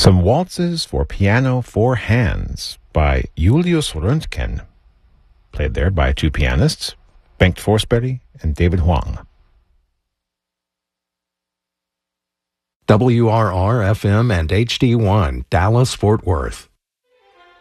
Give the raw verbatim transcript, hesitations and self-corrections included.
Some Waltzes for Piano Four Hands by Julius Röntgen, played there by two pianists, Bengt Forsberg and David Huang. W R R F M and H D one, Dallas, Fort Worth.